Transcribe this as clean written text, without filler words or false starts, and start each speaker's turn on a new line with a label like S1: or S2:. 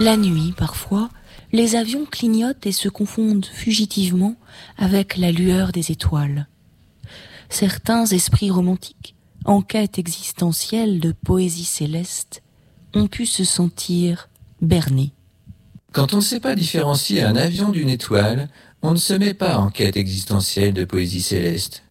S1: La nuit, parfois, les avions clignotent et se confondent fugitivement avec la lueur des étoiles. Certains esprits romantiques, en quête existentielle de poésie céleste, ont pu se sentir bernés.
S2: Quand on ne sait pas différencier un avion d'une étoile, on ne se met pas en quête existentielle de poésie céleste.